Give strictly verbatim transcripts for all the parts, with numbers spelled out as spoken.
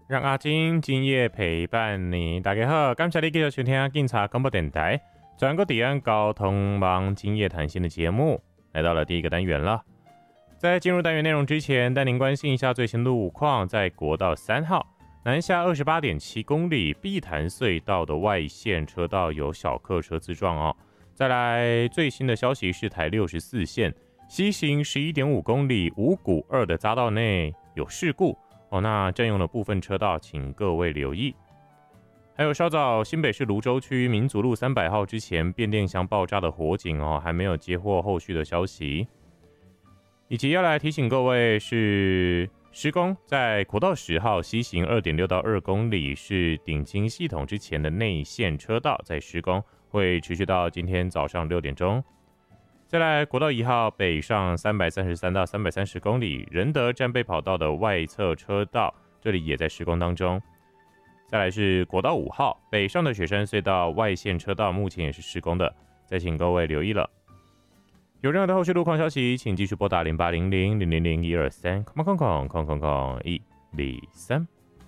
让阿金今夜陪伴你。大家好，感谢你继续收听警察广播电台全国治安交通网今夜谈心的节目，来到了第一个单元了。在进入单元内容之前，带您关心一下最新路况。在国道三号南下 二十八点七 公里碧潭隧道的外线车道有小客车自撞哦。再来最新的消息是台六十四线西行 十一点五 公里五股二的匝道内有事故哦，那占用了部分车道，请各位留意。还有稍早新北市芦洲区民族路三百号之前变电箱爆炸的火警哦，还没有接获后续的消息。以及要来提醒各位是施工在国道十号西行 二点六到二公里是顶金系统之前的内线车道在施工，会持续到今天早上六点钟。再来国道一号北上三百三十三到三百三十公里仁德战备跑道的外侧车道，这里也在施工当中。再来是国道五号北上的雪山隧道外线车道，目前也是施工的，再请各位留意了。有任何的后续路况消息，请继续拨打零八零零零零零一二三空空空空空空一零三。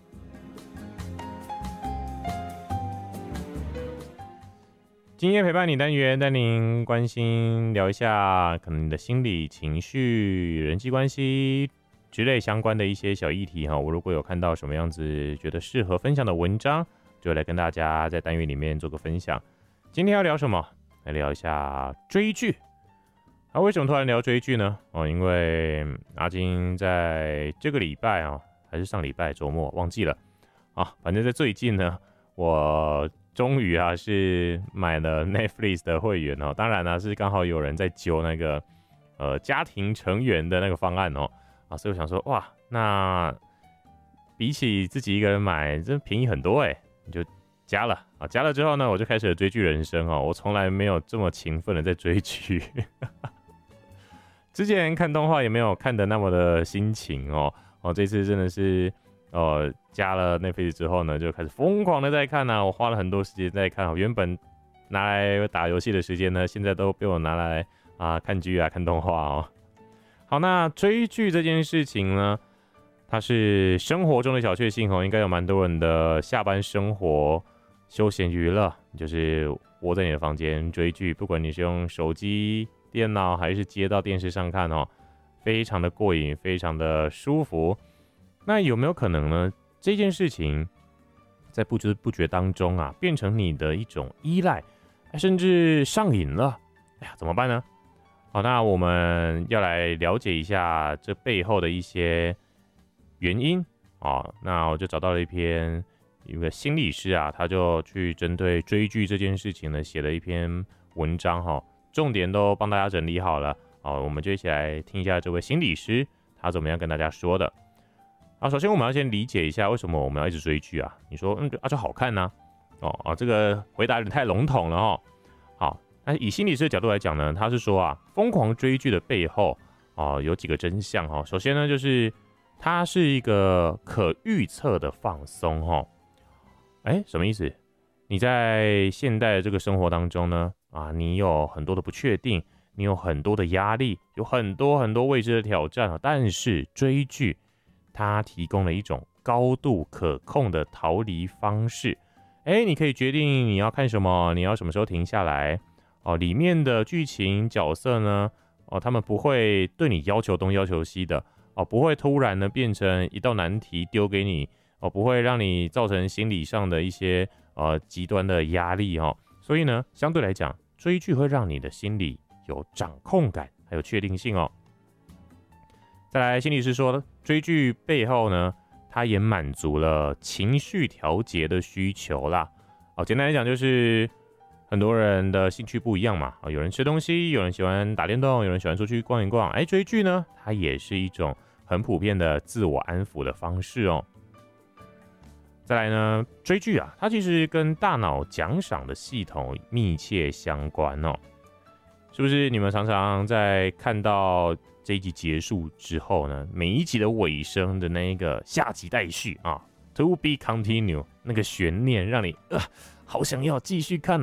今夜陪伴你单元，带您关心聊一下可能你的心理情绪、人际关系之类相关的一些小议题哈。我如果有看到什么样子觉得适合分享的文章，就来跟大家在单元里面做个分享。今天要聊什么？来聊一下追剧。啊，为什么突然聊追剧呢？哦，因为阿金在这个礼拜啊，还是上礼拜周末忘记了啊，反正在最近呢，我终于啊是买了 Netflix 的会员哦，当然呢、啊、是刚好有人在揪那个呃家庭成员的那个方案哦，啊，所以我想说哇，那比起自己一个人买，真便宜很多哎，你就加了啊，加了之后呢，我就开始了追剧人生哦，我从来没有这么勤奋的在追剧，之前看动画也没有看的那么的心情哦，哦，这次真的是。呃，加了 Netflix 之后呢，就开始疯狂的在看啊！我花了很多时间在看，原本拿来打游戏的时间呢，现在都被我拿来啊、呃、看剧啊、看动画哦。好，那追剧这件事情呢，它是生活中的小确幸哦，应该有蛮多人的下班生活休闲娱乐，就是窝在你的房间追剧，不管你是用手机、电脑还是接到电视上看哦，非常的过瘾，非常的舒服。那有没有可能呢？这件事情在不知不觉当中啊，变成你的一种依赖，甚至上瘾了？哎呀，怎么办呢？好，那我们要来了解一下这背后的一些原因啊。那我就找到了一篇一个心理师啊，他就去针对追剧这件事情呢，写了一篇文章哈，重点都帮大家整理好了。好，我们就一起来听一下这位心理师他怎么样跟大家说的。好，首先我们要先理解一下为什么我们要一直追剧啊？你说，嗯，啊，就好看呐、啊，哦啊，这个回答有点太笼统了哦。好，那以心理师的角度来讲呢，他是说啊，疯狂追剧的背后啊有几个真相哈。首先呢，就是它是一个可预测的放松哈。哎，什么意思？你在现代的这个生活当中呢，啊，你有很多的不确定，你有很多的压力，有很多很多未知的挑战啊，但是追剧。它提供了一种高度可控的逃离方式，哎，你可以决定你要看什么，你要什么时候停下来哦。里面的剧情角色呢，哦，他们不会对你要求东要求西的哦，不会突然呢变成一道难题丢给你哦，不会让你造成心理上的一些呃极端的压力哦。所以呢，相对来讲，追剧会让你的心理有掌控感，还有确定性哦。再来，心理师说，追剧背后呢，它也满足了情绪调节的需求啦。哦，简单来讲就是很多人的兴趣不一样嘛。哦，有人吃东西，有人喜欢打电动，有人喜欢出去逛一逛。哎，追剧呢，它也是一种很普遍的自我安抚的方式哦。再来呢，追剧啊，它其实跟大脑奖赏的系统密切相关哦。是不是你们常常在看到这一集结束之后呢，每一集的尾声的那一个下集待续啊 ，to be continue 那个悬念，让你呃好想要继续看